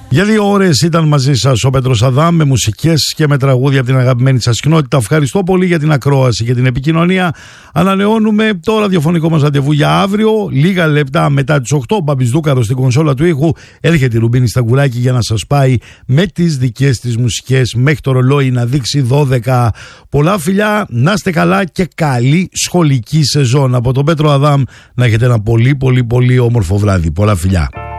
Για 2 ώρες ήταν μαζί σας ο Πέτρος Αδάμ με μουσικές και με τραγούδια από την αγαπημένη σας κοινότητα. Ευχαριστώ πολύ για την ακρόαση και την επικοινωνία. Ανανεώνουμε το ραδιοφωνικό μας ραντεβού για αύριο. Λίγα λεπτά μετά τις 8, ο Μπαμπης Δούκαρος στην κονσόλα του ήχου. Έρχεται η Ρουμπίνη Σταγκουράκη για να σας πάει με τις δικές της μουσικές μέχρι το ρολόι να δείξει 12. Πολλά φιλιά, να είστε καλά και καλή σχολική σεζόν. Από τον Πέτρο Αδάμ να έχετε ένα πολύ όμορφο βράδυ. Πολλά φιλιά.